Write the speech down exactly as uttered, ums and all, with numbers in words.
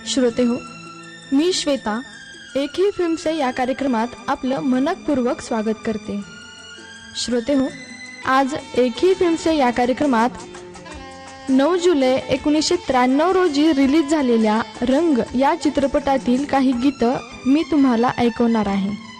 श्रोते हो, मी श्वेता एक ही फिल्मचे या कार्यक्रमात आपलं मनपूर्वक स्वागत करते. श्रोते हो, आज एक ही फिल्मचे या कार्यक्रमात नऊ जुलै एकोणीसशे त्र्याण्णव रोजी रिलीज झालेल्या रंग या चित्रपटातील काही गीतं मी तुम्हाला ऐकवणार आहे.